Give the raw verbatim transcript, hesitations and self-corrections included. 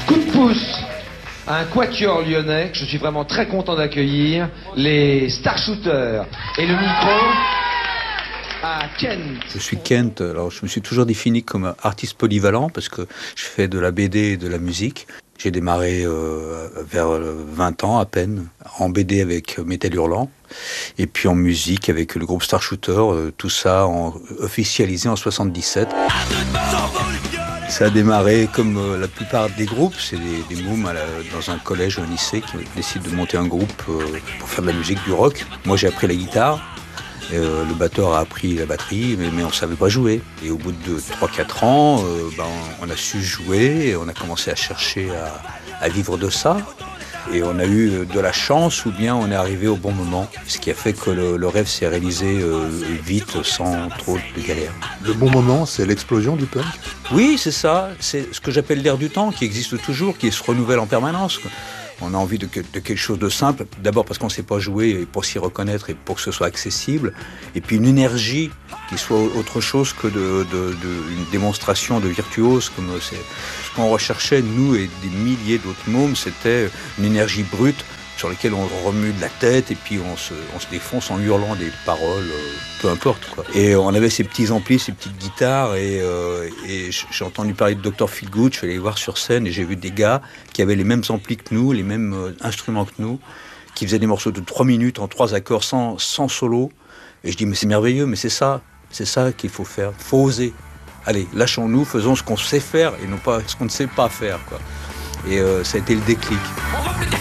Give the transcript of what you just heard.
Coup de pouce à un quatuor lyonnais que je suis vraiment très content d'accueillir, les Starshooters. Et le micro à Kent. Je suis Kent, alors je me suis toujours défini comme artiste polyvalent parce que je fais de la B D et de la musique. J'ai démarré euh, vers vingt ans à peine, en B D avec Métal Hurlant, et puis en musique avec le groupe Starshooter, euh, tout ça en, officialisé en soixante-dix-sept. Ça a démarré comme euh, la plupart des groupes, c'est des, des mômes à la, dans un collège ou un lycée qui décident de monter un groupe euh, pour faire de la musique, du rock. Moi j'ai appris la guitare. Euh, le batteur a appris la batterie, mais, mais on ne savait pas jouer. Et au bout de trois quatre ans, euh, ben, on a su jouer, et on a commencé à chercher à, à vivre de ça. Et on a eu de la chance, ou bien on est arrivé au bon moment, ce qui a fait que le, le rêve s'est réalisé euh, vite, sans trop de galères. Le bon moment, c'est l'explosion du punk ? Oui, c'est ça. C'est ce que j'appelle l'air du temps, qui existe toujours, qui se renouvelle en permanence. On a envie de, de quelque chose de simple, d'abord parce qu'on ne sait pas jouer, et pour s'y reconnaître et pour que ce soit accessible, et puis une énergie qui soit autre chose que de, de, de, une démonstration de virtuose. Comme c'est, ce qu'on recherchait, nous et des milliers d'autres mômes, c'était une énergie brute sur laquelle on remue de la tête et puis on se, on se défonce en hurlant des paroles, euh, peu importe, quoi. Et on avait ces petits amplis, ces petites guitares, et, euh, et j'ai entendu parler de docteur Feelgood. Je suis allé les voir sur scène et j'ai vu des gars qui avaient les mêmes amplis que nous, les mêmes euh, instruments que nous, qui faisaient des morceaux de trois minutes en trois accords sans, sans solo. Et je dis mais c'est merveilleux, mais c'est ça, c'est ça qu'il faut faire, faut oser. Allez, lâchons-nous, faisons ce qu'on sait faire et non pas ce qu'on ne sait pas faire, quoi. Et euh, ça a été le déclic.